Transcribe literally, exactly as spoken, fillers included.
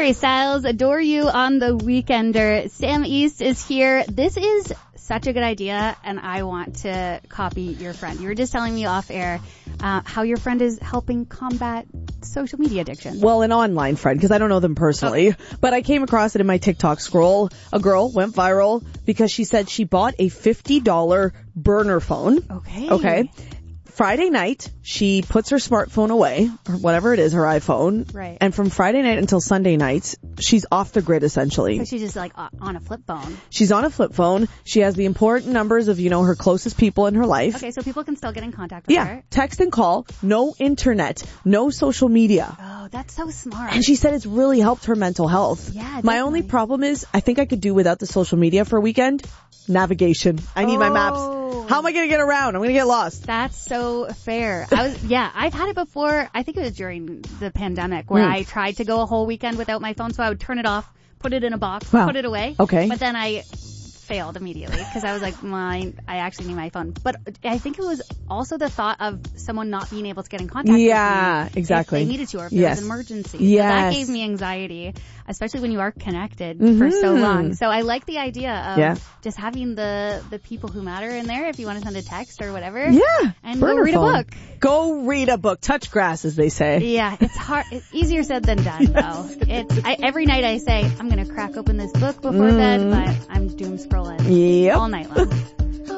Harry Styles, Adore You on the Weekender. Sam East is here. This is such a good idea, and I want to copy your friend. You were just telling me off air uh, how your friend is helping combat social media addiction. Well, an online friend, because I don't know them personally, oh. but I came across it in my TikTok scroll. A girl went viral because she said she bought a fifty dollars burner phone. Okay. Okay. Friday night, she puts her smartphone away, or whatever it is, her iPhone. Right. And from Friday night until Sunday night, she's off the grid essentially. So she's just like on a flip phone. She's on a flip phone. She has the important numbers of, you know, her closest people in her life. Okay, so people can still get in contact with yeah. her. Yeah. Text and call. No internet. No social media. Oh, that's so smart. And she said it's really helped her mental health. Yeah, My definitely. only problem is, I think I could do without the social media for a weekend. Navigation. I need oh. my maps. How am I going to get around? I'm going to get lost. That's so fair. I was, yeah, I've had it before. I think it was during the pandemic where mm. I tried to go a whole weekend without my phone. So I would turn it off, put it in a box, wow. put it away. Okay. But then I failed immediately because I was like, my, I actually need my phone. But I think it was also the thought of someone not being able to get in contact yeah, with me exactly. if they needed to or if there yes. was an emergency. Yes. So that gave me anxiety, especially when you are connected mm-hmm. for so long. So I like the idea of yeah. just having the, the people who matter in there if you want to send a text or whatever. Yeah. And Burner go read phone. a book. Go read a book. Touch grass, as they say. Yeah, it's hard. It's easier said than done, though. It's I, every night I say I'm going to crack open this book before mm. bed, but I'm doom scrolling yep. all night long.